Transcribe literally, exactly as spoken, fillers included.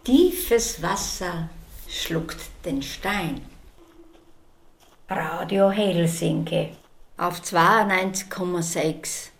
Tiefes Wasser schluckt den Stein. Radio Helsinki Auf zweiundneunzig Komma sechs.